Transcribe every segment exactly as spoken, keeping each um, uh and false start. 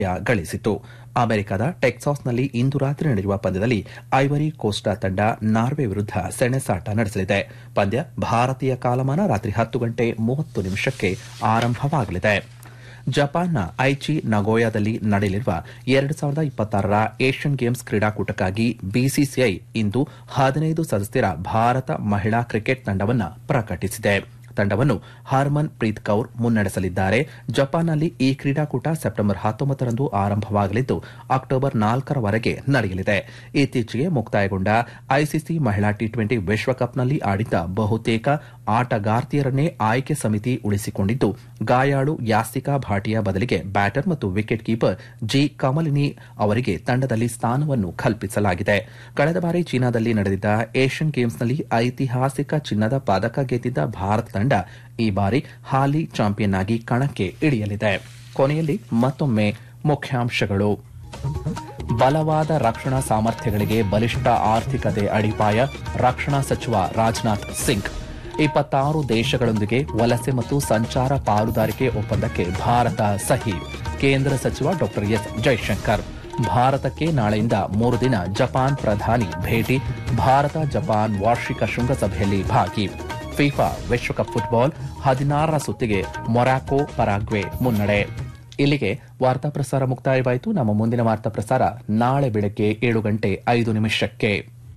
ಗಳಿಸಿತು. ಅಮೆರಿಕದ ಟೆಕ್ಸಾಸ್ನಲ್ಲಿ ಇಂದು ರಾತ್ರಿ ನಡೆಯುವ ಪಂದ್ಯದಲ್ಲಿ ಐವರಿ ಕೋಸ್ಟಾ ತಂಡ ನಾರ್ವೆ ವಿರುದ್ಧ ಸೆಣಸಾಟ ನಡೆಸಲಿದೆ. ಪಂದ್ಯ ಭಾರತೀಯ ಕಾಲಮಾನ ರಾತ್ರಿ ಹತ್ತು ಗಂಟೆ ಮೂವತ್ತು ನಿಮಿಷಕ್ಕೆ ಆರಂಭವಾಗಲಿದೆ. ಜಪಾನ್ನ ಐಚಿ ನಗೋಯಾದಲ್ಲಿ ನಡೆಯಲಿರುವ ಎರಡು ಸಾವಿರದ ಇಪ್ಪತ್ತಾರರ ಏಷ್ಯನ್ ಗೇಮ್ಸ್ ಕ್ರೀಡಾಕೂಟಕ್ಕಾಗಿ ಬಿಸಿಸಿಐ ಇಂದು ಹದಿನೈದು ಸದಸ್ಯರ ಭಾರತ ಮಹಿಳಾ ಕ್ರಿಕೆಟ್ ತಂಡವನ್ನು ಪ್ರಕಟಿಸಿದೆ. ತಂಡವನ್ನು ಹರ್ಮನ್ ಪ್ರೀತ್ ಕೌರ್ ಮುನ್ನಡೆಸಲಿದ್ದಾರೆ. ಜಪಾನ್ನಲ್ಲಿ ಈ ಕ್ರೀಡಾಕೂಟ ಸೆಪ್ಟೆಂಬರ್ ಹತ್ತೊಂಬತ್ತರಂದು ಆರಂಭವಾಗಲಿದ್ದು ಅಕ್ಟೋಬರ್ ನಾಲ್ಕರವರೆಗೆ ನಡೆಯಲಿದೆ. ಇತ್ತೀಚೆಗೆ ಮುಕ್ತಾಯಗೊಂಡ ಐಸಿಸಿ ಮಹಿಳಾ ಟಿ ಟ್ವೆಂಟಿ ವಿಶ್ವಕಪ್ನಲ್ಲಿ ಆಡಿದ್ದ ಬಹುತೇಕ ಆಟಗಾರ್ತಿಯರನ್ನೇ ಆಯ್ಕೆ ಸಮಿತಿ ಉಳಿಸಿಕೊಂಡಿದ್ದು, ಗಾಯಾಳು ಯಾಸಿಕಾ ಭಾಟಿಯಾ ಬದಲಿಗೆ ಬ್ಯಾಟರ್ ಮತ್ತು ವಿಕೆಟ್ ಕೀಪರ್ ಜಿ ಕಮಲಿನಿ ಅವರಿಗೆ ತಂಡದಲ್ಲಿ ಸ್ಥಾನವನ್ನು ಕಲ್ಪಿಸಲಾಗಿದೆ. ಕಳೆದ ಬಾರಿ ಚೀನಾದಲ್ಲಿ ನಡೆದಿದ್ದ ಏಷ್ಯನ್ ಗೇಮ್ಸ್ನಲ್ಲಿ ಐತಿಹಾಸಿಕ ಚಿನ್ನದ ಪದಕ ಗೆದ್ದಿದ್ದ ಭಾರತ ತಂಡ ಈ ಬಾರಿ ಹಾಲಿ ಚಾಂಪಿಯನ್ ಆಗಿ ಕಣಕ್ಕೆ ಇಳಿಯಲಿದೆ. ಕೊನೆಯಲ್ಲಿ ಮತ್ತೊಮ್ಮೆ ಮುಖ್ಯಾಂಶಗಳು. ಬಲವಾದ ರಕ್ಷಣಾ ಸಾಮರ್ಥ್ಯಗಳಿಗೆ ಬಲಿಷ್ಠ ಆರ್ಥಿಕತೆ ಅಡಿಪಾಯ, ರಕ್ಷಣಾ ಸಚಿವ ರಾಜನಾಥ್ ಸಿಂಗ್. ಇಪ್ಪತ್ತಾರು ದೇಶಗಳೊಂದಿಗೆ ವಲಸೆ ಮತ್ತು ಸಂಚಾರ ಪಾಲುದಾರಿಕೆ ಒಪ್ಪಂದಕ್ಕೆ ಭಾರತ ಸಹಿ. ಕೇಂದ್ರ ಸಚಿವ ಡಾ ಎಸ್ ಜೈಶಂಕರ್. ಭಾರತಕ್ಕೆ ನಾಳೆಯಿಂದ ಮೂರು ದಿನ ಜಪಾನ್ ಪ್ರಧಾನಿ ಭೇಟಿ. ಭಾರತ ಜಪಾನ್ ವಾರ್ಷಿಕ ಶೃಂಗಸಭೆಯಲ್ಲಿ ಭಾಗಿ. ಫಿಫಾ ವಿಶ್ವಕಪ್ ಫುಟ್ಬಾಲ್ ಹದಿನಾರರ ಸುತ್ತಿಗೆ ಮೊರಾಕೊ ಪರಾಗ್ವೆ ಮುನ್ನಡೆ. ಇಲ್ಲಿಗೆ ವಾರ್ತಾ ಪ್ರಸಾರ ಮುಕ್ತಾಯವಾಯಿತು. ನಮ್ಮ ಮುಂದಿನ ವಾರ್ತಾ ಪ್ರಸಾರ ನಾಳೆ ಬೆಳಗ್ಗೆ ಏಳು ಗಂಟೆ ಐದು ನಿಮಿಷಕ್ಕೆ.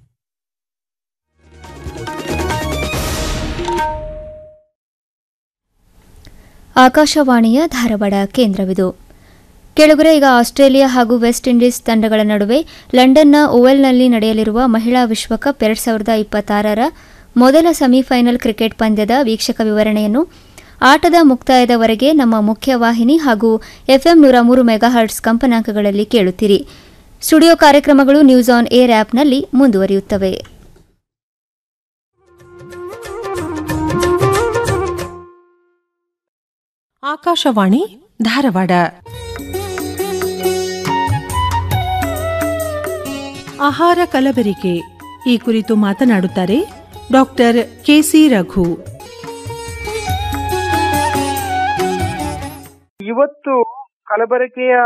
ಆಕಾಶವಾಣಿಯ ಧಾರವಾಡ ಕೇಂದ್ರವಿದು. ಕೆಳಗರೆ ಈಗ ಆಸ್ಟ್ರೇಲಿಯಾ ಹಾಗೂ ವೆಸ್ಟ್ ಇಂಡೀಸ್ ತಂಡಗಳ ನಡುವೆ ಲಂಡನ್ನ ಓವಲ್ನಲ್ಲಿ ನಡೆಯಲಿರುವ ಮಹಿಳಾ ವಿಶ್ವಕಪ್ ಎರಡು ಸಾವಿರದ ಇಪ್ಪತ್ತಾರರ ಮೊದಲ ಸೆಮಿಫೈನಲ್ ಕ್ರಿಕೆಟ್ ಪಂದ್ಯದ ವೀಕ್ಷಕ ವಿವರಣೆಯನ್ನು ಆಟದ ಮುಕ್ತಾಯದವರೆಗೆ ನಮ್ಮ ಮುಖ್ಯವಾಹಿನಿ ಹಾಗೂ ಎಫ್ಎಂ ನೂರ ಮೂರು ಮೆಗಾಹರ್ಟ್ಸ್ ಕಂಪನಾಂಕಗಳಲ್ಲಿ ಕೇಳುತ್ತೀರಿ. ಸ್ಟುಡಿಯೋ ಕಾರ್ಯಕ್ರಮಗಳು ನ್ಯೂಸ್ ಆನ್ ಏರ್ ಆಪ್ನಲ್ಲಿ ಮುಂದುವರಿಯುತ್ತವೆ. ಆಕಾಶವಾಣಿ ಧಾರವಾಡ. ಆಹಾರ ಕಲಬೆರಕೆ ಈ ಕುರಿತು ಮಾತನಾಡುತ್ತಾರೆ ಡಾಕ್ಟರ್ ಕೆಸಿ ರಘು. ಇವತ್ತು ಕಲಬೆರಕೆಯ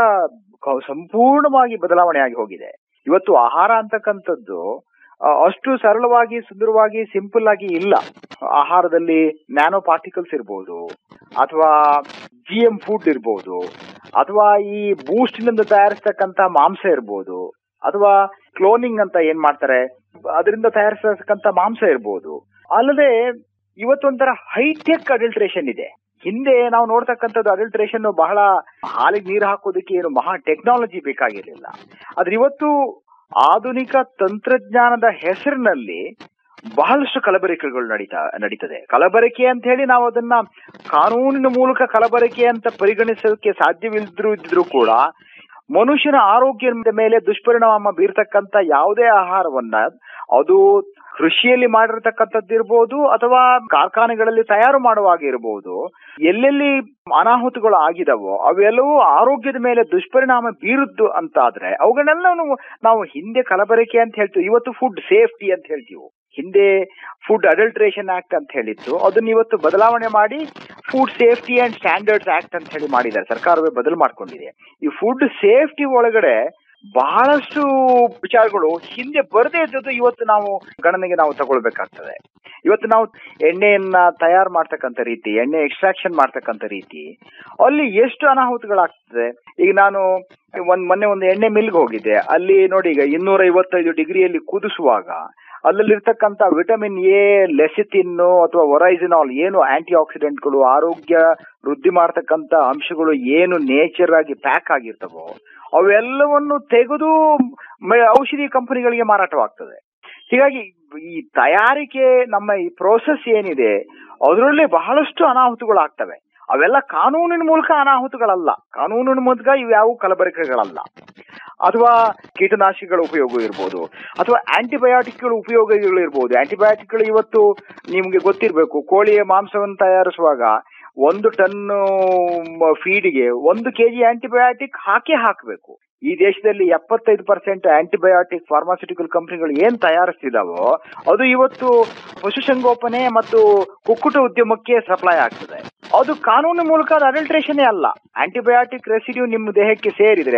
ಸಂಪೂರ್ಣವಾಗಿ ಬದಲಾವಣೆ ಆಗಿ ಹೋಗಿದೆ. ಇವತ್ತು ಆಹಾರ ಅಂತಕ್ಕಂಥದ್ದು ಅಷ್ಟು ಸರಳವಾಗಿ, ಸುಂದರವಾಗಿ, ಸಿಂಪಲ್ ಆಗಿ ಇಲ್ಲ. ಆಹಾರದಲ್ಲಿ ನ್ಯಾನೋ ಪಾರ್ಟಿಕಲ್ಸ್ ಇರಬಹುದು, ಅಥವಾ ಜಿ ಎಂ ಫುಡ್ ಇರಬಹುದು, ಅಥವಾ ಈ ಬೂಸ್ಟ್ನಿಂದ ತಯಾರಿಸತಕ್ಕಂತ ಮಾಂಸ ಇರಬಹುದು, ಅಥವಾ ಕ್ಲೋನಿಂಗ್ ಅಂತ ಏನ್ ಮಾಡ್ತಾರೆ ಅದರಿಂದ ತಯಾರಿಸತಕ್ಕಂತ ಮಾಂಸ ಇರಬಹುದು. ಅಲ್ಲದೆ ಇವತ್ತೊಂಥರ ಹೈಟೆಕ್ ಅಡಲ್ಟ್ರೇಷನ್ ಇದೆ. ಹಿಂದೆ ನಾವು ನೋಡ್ತಕ್ಕಂಥದ್ದು ಅಡಲ್ಟ್ರೇಷನ್ ಬಹಳ ಹಾಲಿಗೆ ನೀರು ಹಾಕೋದಕ್ಕೆ ಏನು ಮಹಾ ಟೆಕ್ನಾಲಜಿ ಬೇಕಾಗಿರಲಿಲ್ಲ. ಆದ್ರೆ ಇವತ್ತು ಆಧುನಿಕ ತಂತ್ರಜ್ಞಾನದ ಹೆಸರಿನಲ್ಲಿ ಬಹಳಷ್ಟು ಕಲಬೆರಕೆಗಳು ನಡೀತಾ ನಡೀತದೆ. ಕಲಬೆರಕೆ ಅಂತ ಹೇಳಿ ನಾವು ಅದನ್ನ ಕಾನೂನಿನ ಮೂಲಕ ಕಲಬೆರಕೆ ಅಂತ ಪರಿಗಣಿಸೋಕೆ ಸಾಧ್ಯವಿಲ್ಲದ್ರೂ ಇದ್ರೂ ಕೂಡ ಮನುಷ್ಯನ ಆರೋಗ್ಯದ ಮೇಲೆ ದುಷ್ಪರಿಣಾಮ ಬೀರ್ತಕ್ಕಂಥ ಯಾವುದೇ ಆಹಾರವನ್ನ, ಅದು ಕೃಷಿಯಲ್ಲಿ ಮಾಡಿರ್ತಕ್ಕಂಥದ್ದು ಇರ್ಬೋದು ಅಥವಾ ಕಾರ್ಖಾನೆಗಳಲ್ಲಿ ತಯಾರು ಮಾಡುವಾಗ ಇರಬಹುದು, ಎಲ್ಲೆಲ್ಲಿ ಅನಾಹುತಗಳು ಆಗಿದವೋ ಅವೆಲ್ಲವೂ ಆರೋಗ್ಯದ ಮೇಲೆ ದುಷ್ಪರಿಣಾಮ ಬೀರುದ್ದು ಅಂತಾದ್ರೆ ಅವುಗಳನ್ನೆಲ್ಲ ನಾವು ಹಿಂದೆ ಕಲಬೆರಕೆ ಅಂತ ಹೇಳ್ತೀವಿ, ಇವತ್ತು ಫುಡ್ ಸೇಫ್ಟಿ ಅಂತ ಹೇಳ್ತೀವಿ. ಹಿಂದೆ ಫುಡ್ ಅಡಲ್ಟ್ರೇಷನ್ ಆಕ್ಟ್ ಅಂತ ಹೇಳಿತ್ತು, ಅದನ್ನ ಇವತ್ತು ಬದಲಾವಣೆ ಮಾಡಿ food safety and standards act ಅಂತ ಹೇಳಿ ಮಾಡಿದ್ದಾರೆ. ಸರ್ಕಾರವೇ ಬದಲು ಮಾಡ್ಕೊಂಡಿದೆ. ಈ ಫುಡ್ ಸೇಫ್ಟಿ ಒಳಗಡೆ ಬಹಳಷ್ಟು ವಿಚಾರಗಳು ಹಿಂದೆ ಬರದೇ ಇದ್ದದ್ದು ಇವತ್ತು ನಾವು ಗಣನೆಗೆ ನಾವು ತಗೊಳ್ಬೇಕಾಗ್ತದೆ. ಇವತ್ತು ನಾವು ಎಣ್ಣೆಯನ್ನ ತಯಾರು ಮಾಡ್ತಕ್ಕಂಥ ರೀತಿ, ಎಣ್ಣೆ ಎಕ್ಸ್ಟ್ರಾಕ್ಷನ್ ಮಾಡ್ತಕ್ಕಂಥ ರೀತಿ, ಅಲ್ಲಿ ಎಷ್ಟು ಅನಾಹುತಗಳಾಗ್ತದೆ. ಈಗ ನಾನು ಒಂದ್ ಮೊನ್ನೆ ಒಂದು ಎಣ್ಣೆ ಮಿಲ್ಗೆ ಹೋಗಿದ್ದೆ. ಅಲ್ಲಿ ನೋಡಿ, ಈಗ ಇನ್ನೂರ ಐವತ್ತೈದು ಡಿಗ್ರಿಯಲ್ಲಿ ಕುದಿಸುವಾಗ ಅಲ್ಲಲ್ಲಿರ್ತಕ್ಕಂಥ ವಿಟಮಿನ್ ಎ, ಲೆಸಿಥಿನ್ ಅಥವಾ ಒರೈಸಿನಾಲ್ ಏನು ಆಂಟಿ ಆಕ್ಸಿಡೆಂಟ್ಗಳು, ಆರೋಗ್ಯ ವೃದ್ಧಿ ಮಾಡತಕ್ಕಂಥ ಅಂಶಗಳು ಏನು ನೇಚರ್ ಆಗಿ ಪ್ಯಾಕ್ ಆಗಿರ್ತವೋ ಅವೆಲ್ಲವನ್ನು ತೆಗೆದು ಔಷಧಿ ಕಂಪನಿಗಳಿಗೆ ಮಾರಾಟವಾಗ್ತದೆ. ಹೀಗಾಗಿ ಈ ತಯಾರಿಕೆ, ನಮ್ಮ ಈ ಪ್ರೋಸೆಸ್ ಏನಿದೆ ಅದರಲ್ಲಿ ಬಹಳಷ್ಟು ಅನಾಹುತಗಳು ಆಗ್ತವೆ. ಅವೆಲ್ಲ ಕಾನೂನಿನ ಮೂಲಕ ಅನಾಹುತಗಳಲ್ಲ, ಕಾನೂನಿನ ಮೂಲಕ ಇವ್ಯಾವು ಕಲಬೆರಕೆಗಳಲ್ಲ. ಅಥವಾ ಕೀಟನಾಶಕಗಳ ಉಪಯೋಗ ಇರ್ಬೋದು, ಅಥವಾ ಆಂಟಿಬಯೋಟಿಕ್ಗಳ ಉಪಯೋಗಗಳು ಇರ್ಬೋದು. ಆಂಟಿಬಯೋಟಿಕ್ಗಳು ಇವತ್ತು ನಿಮ್ಗೆ ಗೊತ್ತಿರಬೇಕು, ಕೋಳಿಯ ಮಾಂಸವನ್ನು ತಯಾರಿಸುವಾಗ ಒಂದು ಟನ್ ಫೀಡ್ಗೆ ಒಂದು ಕೆಜಿ ಆಂಟಿಬಯೋಟಿಕ್ ಹಾಕೇ ಹಾಕಬೇಕು. ಈ ದೇಶದಲ್ಲಿ ಎಪ್ಪತ್ತೈದು ಪರ್ಸೆಂಟ್ ಆಂಟಿಬಯೋಟಿಕ್ ಫಾರ್ಮಾಸ್ಯೂಟಿಕಲ್ ಕಂಪನಿಗಳು ಏನ್ ತಯಾರಿಸ್ತಿದಾವೋ ಅದು ಇವತ್ತು ಪಶುಸಂಗೋಪನೆ ಮತ್ತು ಕುಕ್ಕುಟ ಉದ್ಯಮಕ್ಕೆ ಸಪ್ಲೈ ಆಗ್ತದೆ. ಅದು ಕಾನೂನು ಮೂಲಕ ಅಡಲ್ಟ್ರೇಷನ್ ಅಲ್ಲ. ಆಂಟಿಬಯೋಟಿಕ್ ರೆಸಿಡ್ಯೂ ನಿಮ್ಮ ದೇಹಕ್ಕೆ ಸೇರಿದ್ರೆ